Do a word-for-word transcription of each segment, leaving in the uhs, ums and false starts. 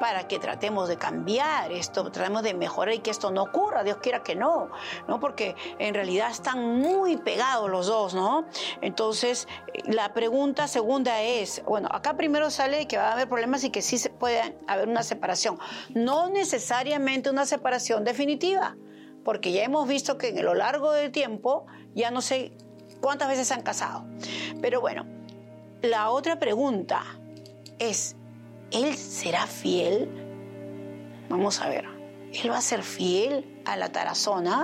para que tratemos de cambiar esto, tratemos de mejorar y que esto no ocurra, Dios quiera que no, ¿no? Porque en realidad están muy pegados los dos, ¿no? Entonces, la pregunta segunda es, bueno, acá primero sale que va a haber problemas y que sí se puede haber una separación. No necesariamente una separación definitiva, porque ya hemos visto que en lo largo del tiempo ya no sé cuántas veces se han casado. Pero bueno, la otra pregunta es, ¿él será fiel? Vamos a ver, ¿él va a ser fiel a la Tarazona?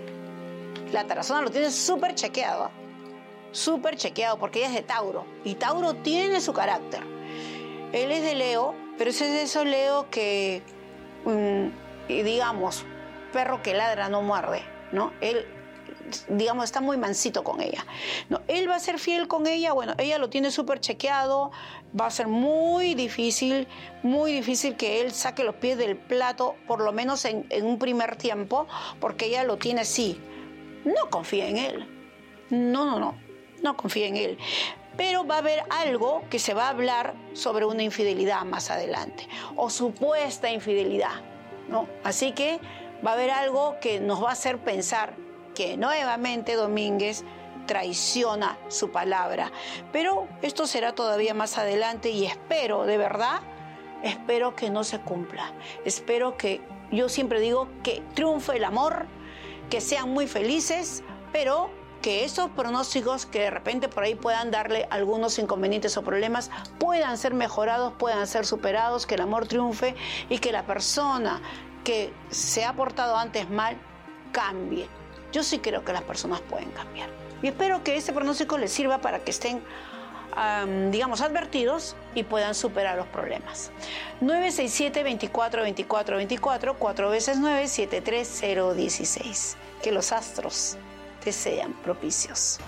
La Tarazona lo tiene súper chequeado, súper chequeado, porque ella es de Tauro, y Tauro tiene su carácter. Él es de Leo, pero ese es de esos Leo que, um, digamos, perro que ladra no muerde, ¿no? Él, digamos, está muy mansito con ella. No, él va a ser fiel con ella, bueno, ella lo tiene súper chequeado, va a ser muy difícil, muy difícil que él saque los pies del plato, por lo menos en, en un primer tiempo, porque ella lo tiene así. No confía en él, no, no, no, no confía en él. Pero va a haber algo que se va a hablar sobre una infidelidad más adelante, o supuesta infidelidad, ¿no? Así que va a haber algo que nos va a hacer pensar que nuevamente Domínguez traiciona su palabra. Pero esto será todavía más adelante y espero, de verdad, espero que no se cumpla. Espero que, yo siempre digo, que triunfe el amor, que sean muy felices, pero que esos pronósticos que de repente por ahí puedan darle algunos inconvenientes o problemas puedan ser mejorados, puedan ser superados, que el amor triunfe y que la persona que se ha portado antes mal cambie. Yo sí creo que las personas pueden cambiar. Y espero que este pronóstico les sirva para que estén, um, digamos, advertidos y puedan superar los problemas. nueve seis siete, veinticuatro, veinticuatro, veinticuatro, cuatro veces nueve, siete tres cero uno seis. Que los astros te sean propicios.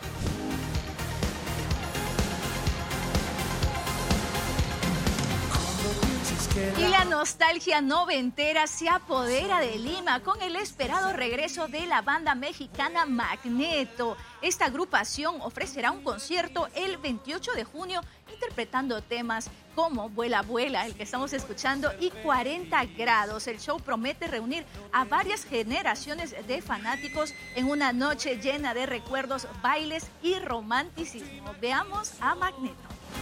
Y la nostalgia noventera se apodera de Lima con el esperado regreso de la banda mexicana Magneto. Esta agrupación ofrecerá un concierto el veintiocho de junio interpretando temas como Vuela, Vuela, el que estamos escuchando, y cuarenta grados. El show promete reunir a varias generaciones de fanáticos en una noche llena de recuerdos, bailes y romanticismo. Veamos a Magneto.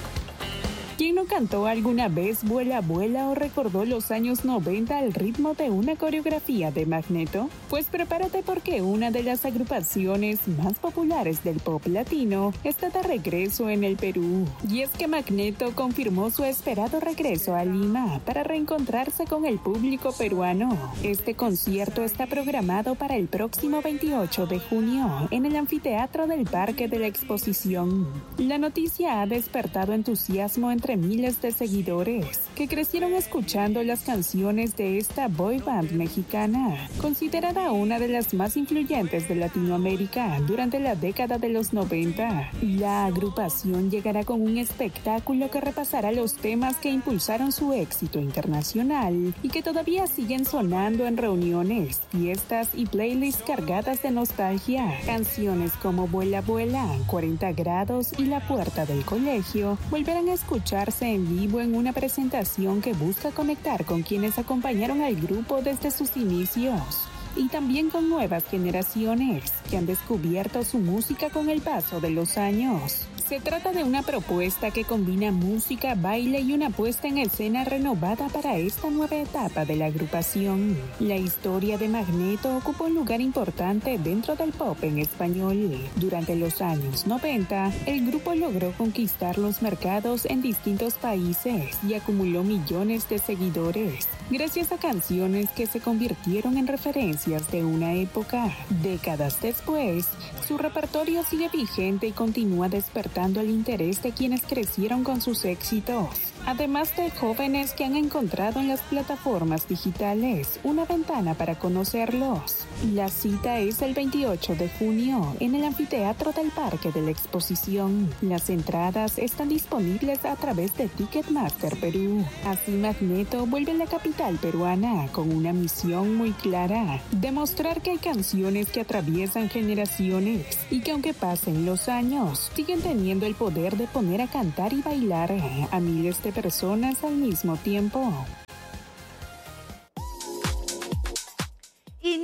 ¿Quién no cantó alguna vez Vuela, Vuela o recordó los años noventa al ritmo de una coreografía de Magneto? Pues prepárate porque una de las agrupaciones más populares del pop latino está de regreso en el Perú. Y es que Magneto confirmó su esperado regreso a Lima para reencontrarse con el público peruano. Este concierto está programado para el próximo veintiocho de junio en el anfiteatro del Parque de la Exposición. La noticia ha despertado entusiasmo entre miles de seguidores que crecieron escuchando las canciones de esta boy band mexicana, considerada una de las más influyentes de Latinoamérica durante la década de los noventa. La agrupación llegará con un espectáculo que repasará los temas que impulsaron su éxito internacional y que todavía siguen sonando en reuniones, fiestas y playlists cargadas de nostalgia. Canciones como Vuela, Vuela, cuarenta grados y La Puerta del Colegio volverán a escuchar en vivo en una presentación que busca conectar con quienes acompañaron al grupo desde sus inicios y también con nuevas generaciones que han descubierto su música con el paso de los años. Se trata de una propuesta que combina música, baile y una puesta en escena renovada para esta nueva etapa de la agrupación. La historia de Magneto ocupa un lugar importante dentro del pop en español. Durante los años noventa, el grupo logró conquistar los mercados en distintos países y acumuló millones de seguidores, gracias a canciones que se convirtieron en referencias de una época. Décadas después, su repertorio sigue vigente y continúa despertando el interés de quienes crecieron con sus éxitos, además de jóvenes que han encontrado en las plataformas digitales una ventana para conocerlos. La cita es el veintiocho de junio en el anfiteatro del Parque de la Exposición. Las entradas están disponibles a través de Ticketmaster Perú. Así Magneto vuelve a la capital peruana con una misión muy clara: demostrar que hay canciones que atraviesan generaciones y que aunque pasen los años, siguen teniendo el poder de poner a cantar y bailar a miles de personas al mismo tiempo.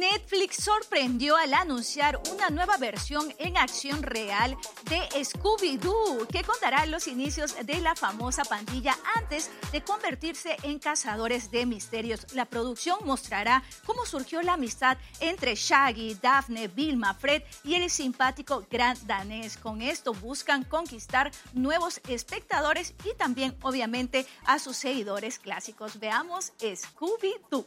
Netflix sorprendió al anunciar una nueva versión en acción real de Scooby-Doo, que contará los inicios de la famosa pandilla antes de convertirse en cazadores de misterios. La producción mostrará cómo surgió la amistad entre Shaggy, Daphne, Vilma, Fred y el simpático Gran Danés. Con esto buscan conquistar nuevos espectadores y también, obviamente, a sus seguidores clásicos. Veamos Scooby-Doo.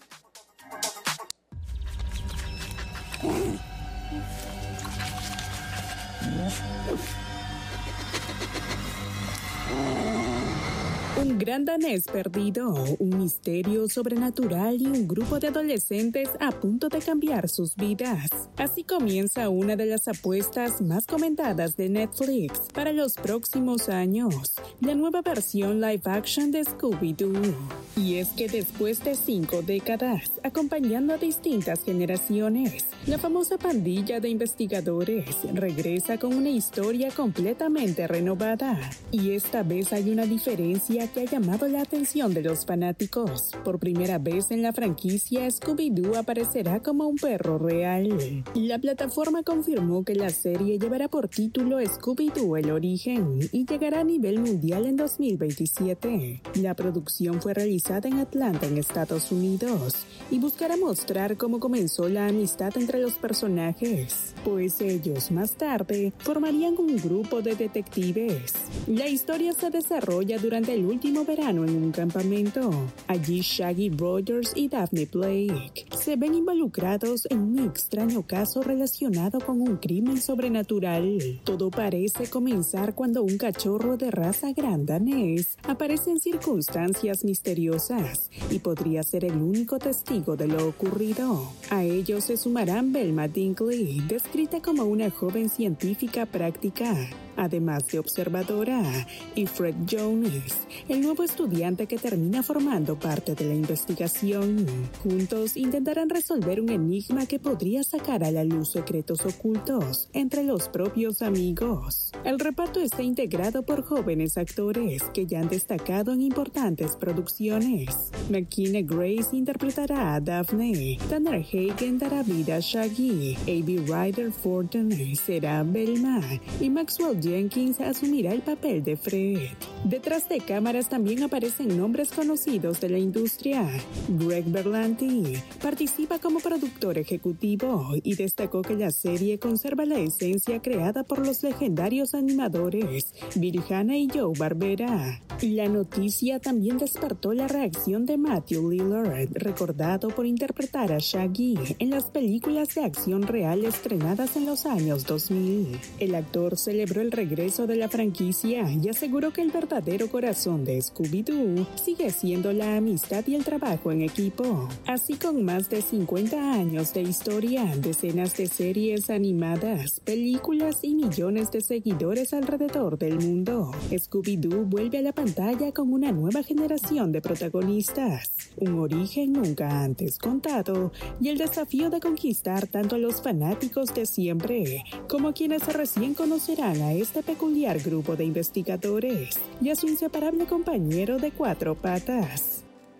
Un gran danés perdido, un misterio sobrenatural y un grupo de adolescentes a punto de cambiar sus vidas. Así comienza una de las apuestas más comentadas de Netflix para los próximos años, la nueva versión live action de Scooby-Doo. Y es que después de cinco décadas, acompañando a distintas generaciones, la famosa pandilla de investigadores regresa con una historia completamente renovada. Y esta vez hay una diferencia que ha llamado la atención de los fanáticos. Por primera vez en la franquicia, Scooby-Doo aparecerá como un perro real. La plataforma confirmó que la serie llevará por título Scooby-Doo El Origen y llegará a nivel mundial en dos mil veintisiete. La producción fue realizada en Atlanta, en Estados Unidos, y buscará mostrar cómo comenzó la amistad entre los personajes, pues ellos más tarde formarían un grupo de detectives. La historia se desarrolla durante el último verano en un campamento. Allí Shaggy Rogers y Daphne Blake se ven involucrados en un extraño caso relacionado con un crimen sobrenatural. Todo parece comenzar cuando un cachorro de raza gran danés aparece en circunstancias misteriosas y podría ser el único testigo de lo ocurrido. A ellos se sumarán Velma Dinkley, descrita como una joven científica práctica, además de observadora, y Fred Jones, el nuevo estudiante que termina formando parte de la investigación. Juntos intentarán resolver un enigma que podría sacar a la luz secretos ocultos entre los propios amigos. El reparto está integrado por jóvenes actores que ya han destacado en importantes producciones. McKenna Grace interpretará a Daphne, Tanner Hagen dará vida a Shaggy, A B Ryder Fortin será Velma y Maxwell Jenkins asumirá el papel de Fred. Detrás de cámaras también aparecen nombres conocidos de la industria. Greg Berlanti participa como productor ejecutivo y destacó que la serie conserva la esencia creada por los legendarios animadores Bill Hanna y Joe Barbera. La noticia también despertó la reacción de Matthew Lillard, recordado por interpretar a Shaggy en las películas de acción real estrenadas en los años dos mil. El actor celebró el regreso de la franquicia y aseguró que el verdadero corazón de Scooby-Doo sigue siendo la amistad y el trabajo en equipo. Así, con más de cincuenta años de historia, decenas de series animadas, películas y millones de seguidores alrededor del mundo, Scooby-Doo vuelve a la pantalla con una nueva generación de protagonistas, un origen nunca antes contado y el desafío de conquistar tanto a los fanáticos de siempre como quienes recién conocerán a este peculiar grupo de investigadores y a su inseparable compañero de cuatro patas.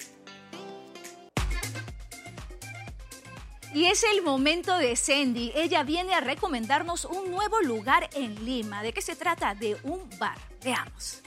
Y es el momento de Sandy. Ella viene a recomendarnos un nuevo lugar en Lima. ¿De qué se trata? De un bar. Veamos.